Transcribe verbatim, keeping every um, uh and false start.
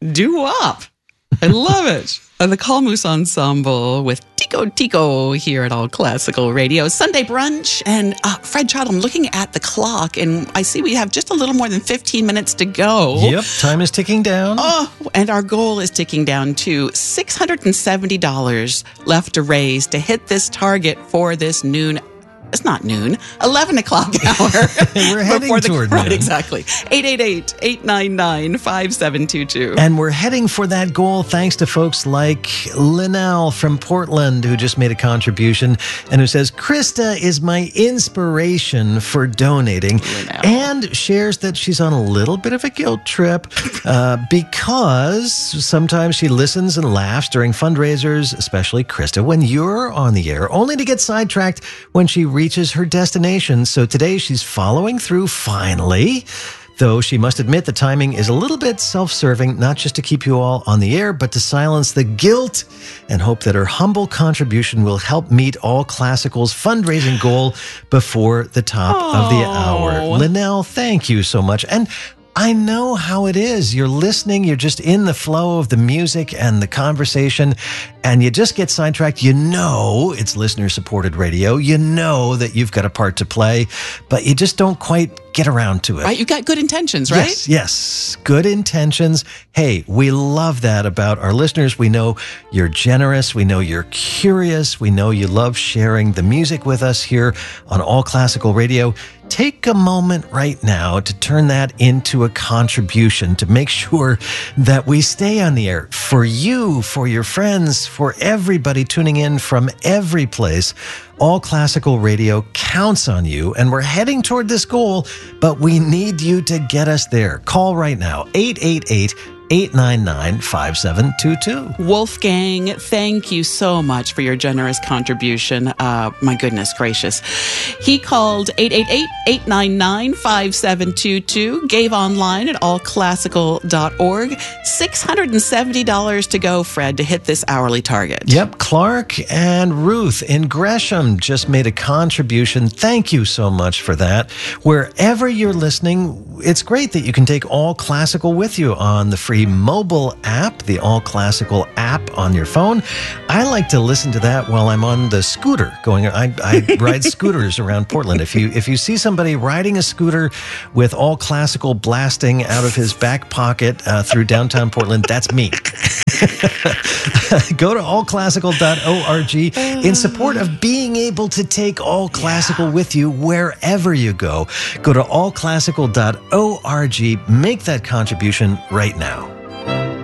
doo-wop. I love it. Uh, the Kalmus Ensemble with Tico Tico here at All Classical Radio. Sunday brunch. And uh, Fred Child, I'm looking at the clock and I see we have just a little more than fifteen minutes to go. Yep, time is ticking down. Oh, and our goal is ticking down to six hundred seventy dollars left to raise to hit this target for this noon. It's not noon, eleven o'clock hour. We're heading the, toward right, noon. Exactly. eight eight eight, eight nine nine, five seven two two. And we're heading for that goal thanks to folks like Linnell from Portland, who just made a contribution and who says, Krista is my inspiration for donating, Linnell. and shares that she's on a little bit of a guilt trip uh, because sometimes she listens and laughs during fundraisers, especially Krista, when you're on the air, only to get sidetracked when she reaches her destination. So today she's following through finally, though she must admit the timing is a little bit self-serving, not just to keep you all on the air, but to silence the guilt and hope that her humble contribution will help meet All Classical's fundraising goal before the top Oh. of the hour. Linnell, thank you so much. And I know how it is. You're listening, you're just in the flow of the music and the conversation, and you just get sidetracked. You know it's listener-supported radio. You know that you've got a part to play, but you just don't quite get around to it. Right, you got good intentions, right? Yes, yes. Good intentions. Hey, we love that about our listeners. We know you're generous. We know you're curious. We know you love sharing the music with us here on All Classical Radio. Take a moment right now to turn that into a contribution to make sure that we stay on the air for you, for your friends, for everybody tuning in from every place. All Classical Radio counts on you, and we're heading toward this goal, but we need you to get us there. Call right now, eight eight eight, eight nine nine, five seven two two. Wolfgang, thank you so much for your generous contribution. Uh, my goodness gracious. He called eight eight eight, eight nine nine, five seven two two, gave online at all classical dot org. six hundred seventy dollars to go, Fred, to hit this hourly target. Yep, Clark and Ruth in Gresham just made a contribution. Thank you so much for that. Wherever you're listening, it's great that you can take All Classical with you on the free mobile app, the All Classical app on your phone. I like to listen to that while I'm on the scooter going. I, I ride scooters around Portland. If you if you see somebody riding a scooter with All Classical blasting out of his back pocket uh, through downtown Portland, that's me. Go to all classical dot org in support of being able to take All Classical yeah. with you wherever you go. Go to all classical dot org. Make that contribution right now.